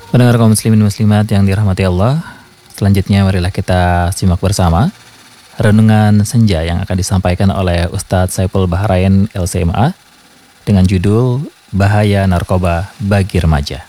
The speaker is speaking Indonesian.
Pendengar kaum muslimin muslimat yang dirahmati Allah, selanjutnya marilah kita simak bersama renungan senja yang akan disampaikan oleh Ustadz Saiful Bahrain LCMA dengan judul Bahaya Narkoba Bagi Remaja.